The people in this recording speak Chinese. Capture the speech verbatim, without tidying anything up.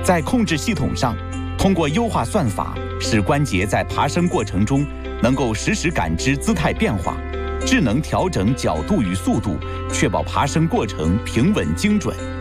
在控制系统上，通过优化算法，使关节在爬升过程中能够实时感知姿态变化，智能调整角度与速度，确保爬升过程平稳精准。